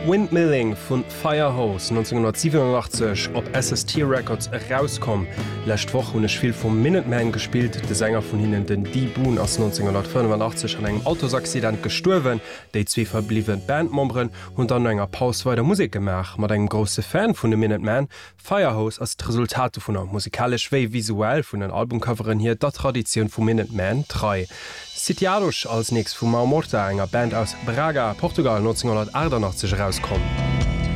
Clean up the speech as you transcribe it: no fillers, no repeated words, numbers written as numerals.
Windmilling vun Firehouse 1987 op SST Records herauskom. Lächt woch hunech viel vum Minuteman gespielt, de Sänger vun hinnen den Dee Boon ass 1985 an engem Autosaccident gesturwen, déi zwee verbliwen Bandmembren hun an enger Paus weiter Musik gemach, mat engem grosse Fan vun de Minuteman. Firehouse ass d' Resultate vun der musikalisch wéi visuell vun den Albumcoveren hier dat Tradition vum Minuteman 3. Sitiados als nächst vum Mau Morta enger Band aus Braga, Portugal 1988 rauskommen.